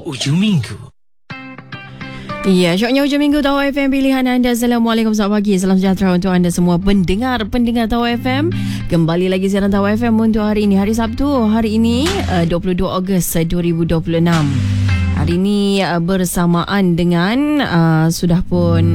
Syok Hujung Minggu. Ya, syoknya hujung minggu Tahu FM pilihan anda. Assalamualaikum, selamat pagi, salam sejahtera untuk anda semua pendengar Tahu FM. Kembali lagi siaran Tahu FM untuk hari ini, hari Sabtu. Hari ini 22 Ogos 2026. Hari ini bersamaan dengan sudah pun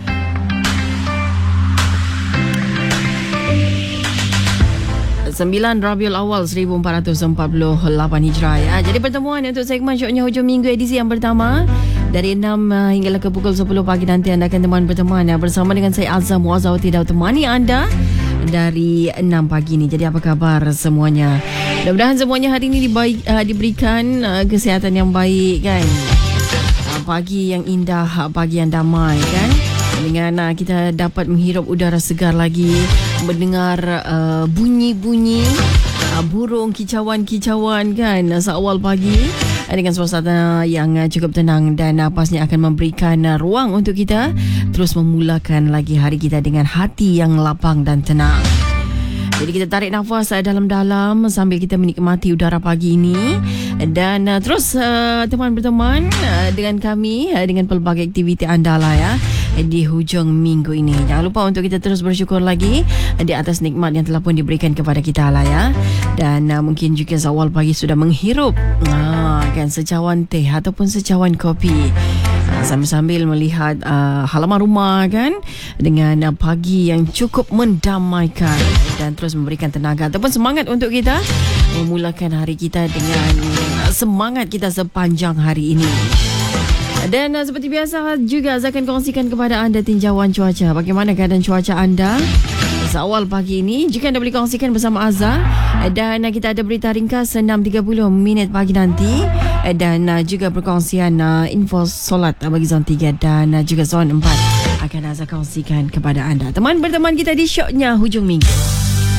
Sembilan Rabiul Awal 1448 Hijrah ya. Jadi pertemuan untuk segmen syoknya hujung minggu edisi yang pertama dari 6 hinggalah ke pukul 10 pagi nanti anda akan berteman bersama dengan saya Azam Wazawati dan temani anda dari 6 pagi ni. Jadi apa khabar semuanya? Mudah-mudahan semuanya hari ini diberikan kesihatan yang baik kan. Pagi yang indah, pagi yang damai kan. Dengan kita dapat menghirup udara segar lagi, mendengar bunyi-bunyi burung kicauan-kicauan kan seawal pagi dengan suasana yang cukup tenang dan pastinya akan memberikan ruang untuk kita terus memulakan lagi hari kita dengan hati yang lapang dan tenang. Jadi kita tarik nafas dalam-dalam sambil kita menikmati udara pagi ini dan terus teman berteman dengan kami dengan pelbagai aktiviti anda lah ya di hujung minggu ini. Jangan lupa untuk kita terus bersyukur lagi di atas nikmat yang telah pun diberikan kepada kita lah ya. Dan mungkin juga seawal pagi sudah menghirup kan secawan teh ataupun secawan kopi sambil-sambil melihat halaman rumah kan dengan pagi yang cukup mendamaikan dan terus memberikan tenaga ataupun semangat untuk kita memulakan hari kita dengan semangat kita sepanjang hari ini. Dan seperti biasa juga saya akan kongsikan kepada anda tinjauan cuaca. Bagaimana keadaan cuaca anda seawal pagi ini? Jika anda boleh kongsikan bersama Azhar. Dan kita ada berita ringkas 6.30 pagi nanti. Dan juga perkongsian info solat bagi zon 3 dan juga zon 4 akan Azhar kongsikan kepada anda. Teman berteman kita di syoknya hujung minggu.